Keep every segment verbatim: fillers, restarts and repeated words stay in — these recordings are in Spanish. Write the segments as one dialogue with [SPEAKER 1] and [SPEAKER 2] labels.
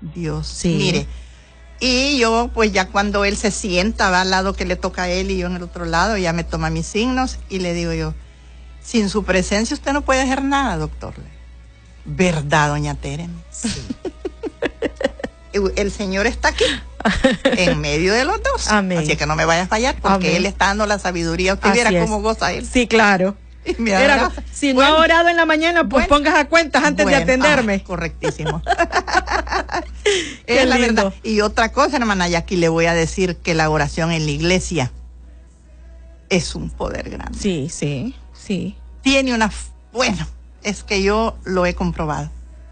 [SPEAKER 1] Dios.
[SPEAKER 2] Sí.
[SPEAKER 1] Mire, y yo pues ya cuando él se sienta, va al lado que le toca a él y yo en el otro lado, ya me toma mis signos y le digo yo, sin su presencia usted no puede hacer nada, doctor. ¿Verdad, doña Tere? Sí. El Señor está aquí, en medio de los dos.
[SPEAKER 2] Amén.
[SPEAKER 1] Así que no me vaya a fallar, porque
[SPEAKER 2] Amén.
[SPEAKER 1] Él está dando la sabiduría. Usted
[SPEAKER 2] Así
[SPEAKER 1] viera
[SPEAKER 2] es.
[SPEAKER 1] cómo goza Él.
[SPEAKER 2] Sí, claro.
[SPEAKER 1] Mira,
[SPEAKER 2] Era, si
[SPEAKER 1] bueno,
[SPEAKER 2] no ha orado en la mañana, pues
[SPEAKER 1] bueno,
[SPEAKER 2] pongas a cuentas antes
[SPEAKER 1] bueno,
[SPEAKER 2] de atenderme.
[SPEAKER 1] Ah, correctísimo.
[SPEAKER 2] Qué
[SPEAKER 1] Es la
[SPEAKER 2] lindo.
[SPEAKER 1] verdad. Y otra cosa, hermana, y aquí le voy a decir que la oración en la iglesia es un poder grande.
[SPEAKER 2] Sí, sí, sí.
[SPEAKER 1] Tiene una... Bueno, es que yo lo he comprobado.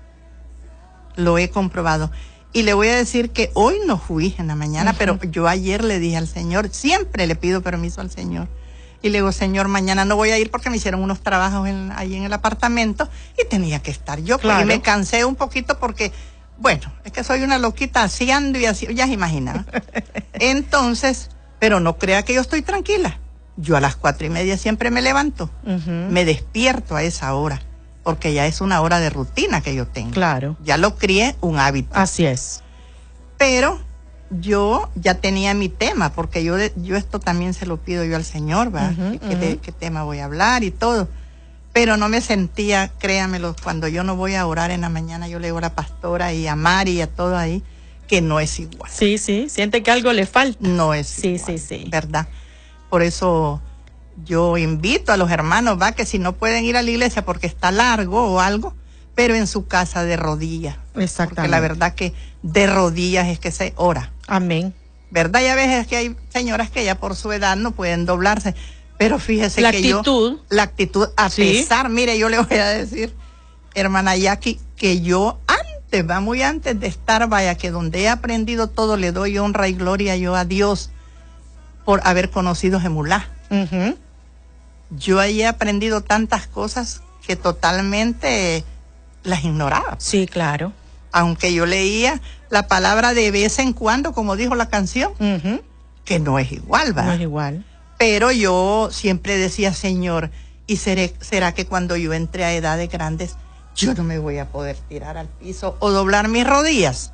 [SPEAKER 1] Lo he comprobado. Y le voy a decir que hoy no fui en la mañana, uh-huh. pero yo ayer le dije al Señor, siempre le pido permiso al Señor. Y le digo, Señor, mañana no voy a ir porque me hicieron unos trabajos en, ahí en el apartamento y tenía que estar yo.
[SPEAKER 2] Claro.
[SPEAKER 1] Y me cansé un poquito porque, bueno, es que soy una loquita haciendo y así, ya se imagina. Entonces, pero no crea que yo estoy tranquila. Yo a las cuatro y media siempre me levanto. Uh-huh. Me despierto a esa hora. Porque ya es una hora de rutina que yo tengo.
[SPEAKER 2] Claro.
[SPEAKER 1] Ya lo crié un hábito.
[SPEAKER 2] Así es.
[SPEAKER 1] Pero yo ya tenía mi tema, porque yo yo esto también se lo pido yo al Señor, ¿verdad? Uh-huh, ¿Qué, uh-huh. de, ¿Qué tema voy a hablar y todo? Pero no me sentía, créamelo, cuando yo no voy a orar en la mañana, yo le digo a la pastora y a Mari y a todo ahí, que no es igual.
[SPEAKER 2] Sí, sí, siente que algo le falta.
[SPEAKER 1] No es
[SPEAKER 2] sí,
[SPEAKER 1] igual. Sí,
[SPEAKER 2] sí, sí.
[SPEAKER 1] ¿Verdad? Por eso... Yo invito a los hermanos, va, que si no pueden ir a la iglesia porque está largo o algo, pero en su casa de rodillas.
[SPEAKER 2] Exactamente.
[SPEAKER 1] Porque la verdad que de rodillas es que se ora.
[SPEAKER 2] Amén.
[SPEAKER 1] ¿Verdad? Y a veces que hay señoras que ya por su edad no pueden doblarse, pero fíjese
[SPEAKER 2] la
[SPEAKER 1] que
[SPEAKER 2] actitud,
[SPEAKER 1] yo... La actitud. A ¿sí? pesar, mire, yo le voy a decir, hermana Jackie, que yo antes, va, muy antes de estar, vaya, que donde he aprendido todo le doy honra y gloria yo a Dios por haber conocido Jemulá.
[SPEAKER 2] Uh-huh.
[SPEAKER 1] Yo ahí he aprendido tantas cosas que totalmente las ignoraba.
[SPEAKER 2] Sí, claro.
[SPEAKER 1] Aunque yo leía la palabra de vez en cuando, como dijo la canción,
[SPEAKER 2] uh-huh.
[SPEAKER 1] que no es igual, ¿verdad?
[SPEAKER 2] No es igual.
[SPEAKER 1] Pero yo siempre decía, Señor, ¿y seré, será que cuando yo entre a edades grandes, yo no me voy a poder tirar al piso o doblar mis rodillas?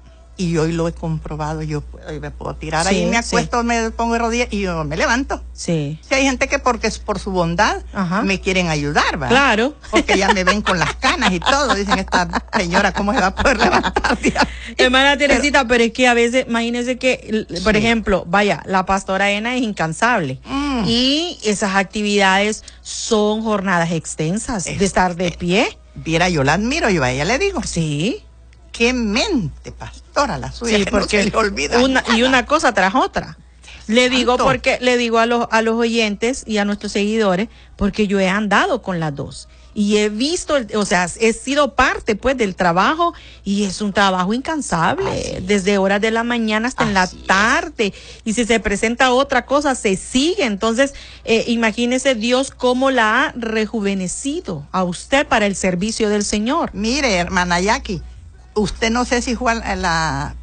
[SPEAKER 1] Y hoy lo he comprobado, yo puedo, me puedo tirar sí, ahí, me acuesto, sí. me pongo de rodillas y yo me levanto.
[SPEAKER 2] Sí.
[SPEAKER 1] Si hay gente que porque es por su bondad, ajá, me quieren ayudar, ¿verdad?
[SPEAKER 2] Claro.
[SPEAKER 1] Porque ya me ven con las canas y todo, dicen, esta señora, ¿cómo se va a poder levantar?
[SPEAKER 2] Hermana Teresita, pero, pero es que a veces, imagínense que, por sí. ejemplo, vaya, la pastora Ena es incansable. Mm. Y esas actividades son jornadas extensas, es, de estar de pie.
[SPEAKER 1] Viera, yo la admiro, yo a ella le digo.
[SPEAKER 2] Sí.
[SPEAKER 1] Qué mente, pastora, la suya,
[SPEAKER 2] sí,
[SPEAKER 1] que
[SPEAKER 2] porque
[SPEAKER 1] no se le olvida
[SPEAKER 2] una,
[SPEAKER 1] nada.
[SPEAKER 2] Y una cosa tras otra. Le digo porque le digo a los a los oyentes y a nuestros seguidores, porque yo he andado con las dos y he visto, o sea, he sido parte pues del trabajo y es un trabajo incansable, desde horas de la mañana hasta Así en la tarde es. Y si se presenta otra cosa se sigue. Entonces eh, imagínese Dios cómo la ha rejuvenecido a usted para el servicio del Señor.
[SPEAKER 1] Mire, hermana Jackie, usted no sé si fue a la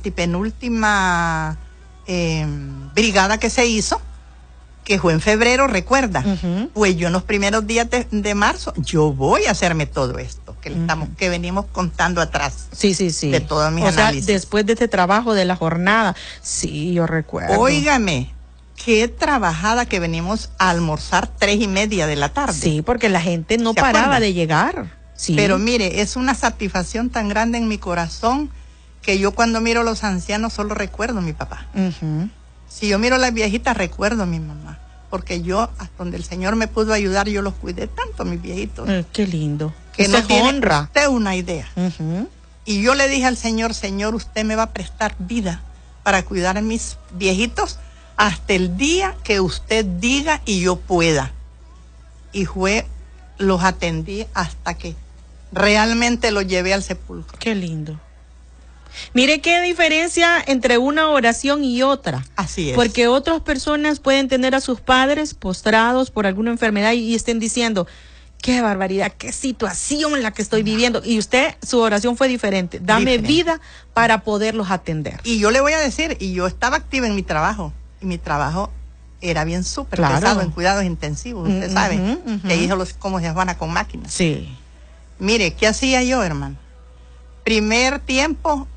[SPEAKER 1] antepenúltima eh, brigada que se hizo, que fue en febrero, recuerda. Uh-huh. Pues yo en los primeros días de, de marzo, yo voy a hacerme todo esto que, uh-huh. estamos, que venimos contando atrás.
[SPEAKER 2] Sí, sí, sí.
[SPEAKER 1] De todos mis
[SPEAKER 2] o
[SPEAKER 1] análisis.
[SPEAKER 2] Sea, después de este trabajo de la jornada, sí, yo recuerdo.
[SPEAKER 1] Óigame, qué trabajada que venimos a almorzar tres y media de la tarde.
[SPEAKER 2] Sí, porque la gente no paraba acuerda? de llegar. Sí.
[SPEAKER 1] Pero mire, es una satisfacción tan grande en mi corazón que yo cuando miro a los ancianos solo recuerdo a mi papá. Uh-huh. Si yo miro a las viejitas, recuerdo a mi mamá. Porque yo, hasta donde el Señor me pudo ayudar, yo los cuidé tanto, mis viejitos.
[SPEAKER 2] Eh, qué lindo.
[SPEAKER 1] Que
[SPEAKER 2] Eso
[SPEAKER 1] no tiene
[SPEAKER 2] honra.
[SPEAKER 1] usted una idea.
[SPEAKER 2] Uh-huh.
[SPEAKER 1] Y yo le dije al Señor, Señor, usted me va a prestar vida para cuidar a mis viejitos hasta el día que usted diga y yo pueda. Y fue, los atendí hasta que realmente lo llevé al sepulcro.
[SPEAKER 2] Qué lindo. Mire qué diferencia entre una oración y otra.
[SPEAKER 1] Así es.
[SPEAKER 2] Porque otras personas pueden tener a sus padres postrados por alguna enfermedad y, y estén diciendo, qué barbaridad, qué situación en la que estoy viviendo. Y usted, su oración fue diferente. Dame diferente. vida para poderlos atender.
[SPEAKER 1] Y yo le voy a decir, y yo estaba activa en mi trabajo. Y mi trabajo era bien súper
[SPEAKER 2] claro.
[SPEAKER 1] pesado en cuidados intensivos. Usted uh-huh, sabe, uh-huh. que hizo los cómo se van con máquinas.
[SPEAKER 2] Sí.
[SPEAKER 1] Mire, ¿qué hacía yo, hermano? Primer tiempo,